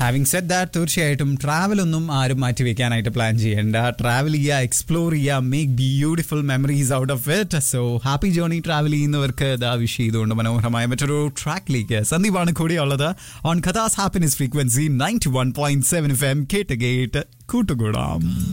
Having said that, തീർച്ചയായിട്ടും travel ഒന്നും ആരും മാറ്റി വെക്കാനായിട്ട് പ്ലാൻ ചെയ്യേണ്ട. ട്രാവൽ ചെയ്യുക, എക്സ്പ്ലോർ ചെയ്യുക, make beautiful memories out of it. So happy journey travel ചെയ്യുന്നവർക്ക് ഇതാ വിഷ് ചെയ്തുകൊണ്ട് മനോഹരമായ മറ്റൊരു ട്രാക്കിലേക്ക് സന്ദീപാണ് കൂടിയുള്ളത് ഓൺ കഥാസ് ഹാപ്പിനെസ് ഫ്രീക്വൻസി 91.7 FM. കേട്ട് കൂട്ടുകൂടാം.